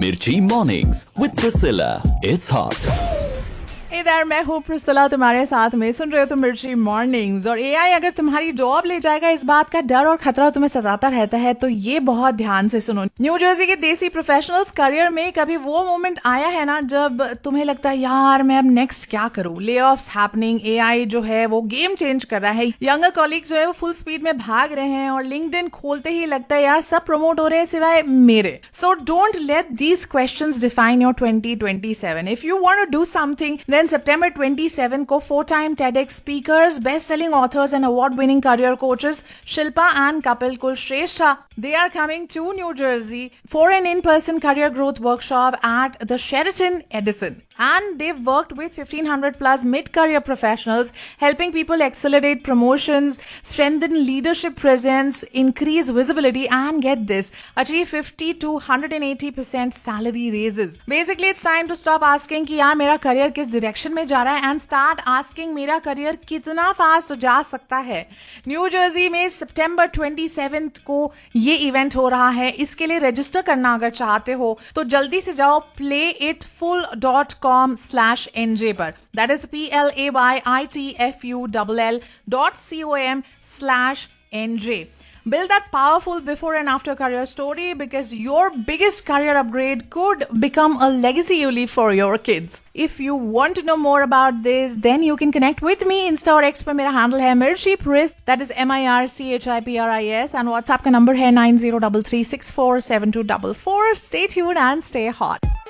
Mirchi Mornings with Priscilla. It's hot. इधर मैं हूँ प्रिस्सिला तुम्हारे साथ में, सुन रहे हो तुम मिर्ची मॉर्निंग्स। और एआई अगर तुम्हारी जॉब ले जाएगा, इस बात का डर और खतरा तुम्हें सताता रहता है, तो ये बहुत ध्यान से सुनो। न्यू जर्सी के देसी प्रोफेशनल्स करियर में कभी वो मोमेंट आया है ना जब तुम्हें लगता है यार मैं अब नेक्स्ट क्या करूँ, ले ऑफ्स हैपनिंग, एआई जो है वो गेम चेंज कर रहा है, यंगर कॉलीग जो है वो फुल स्पीड में भाग रहे हैं और लिंक्डइन खोलते ही लगता है यार सब प्रमोट हो रहे हैं सिवाय मेरे। So don't let these questions define your 2027। If you want to do something then September 27 को 4-time TEDx speakers, best-selling authors and award-winning career coaches Shilpa and Kapil Kulshrestha, they are coming to New Jersey for an in-person career growth workshop at the Sheraton Edison. And they've worked with 1,500 plus mid-career professionals, helping people accelerate promotions, strengthen leadership presence, increase visibility, and get this, achieve 50 to 180% salary raises. Basically, it's time to stop asking कि यार मेरा career किस direction में जा रहा है and start asking मेरा career कितना fast जा सकता है। न्यू जर्सी में September 27 को ये इवेंट हो रहा है। इसके लिए रजिस्टर करना अगर चाहते हो तो जल्दी से जाओ playitfull.com/nj पर, that is playitfull.com/nj. Build that powerful before and after career story, because your biggest career upgrade could become a legacy you leave for your kids. If you want to know more about this, then you can connect with me. Insta और X पे मेरा handle है Mirchi Pris, that is MIRCHIPRIS, and WhatsApp का number है 9033647244. Stay tuned and stay hot.